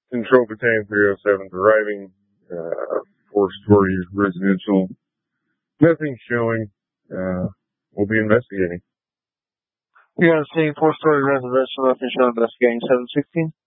Control Battalion 307 arriving, 4-story residential. Nothing showing. We'll be investigating. You're on scene, 4-story residential, nothing showing, investigating 716.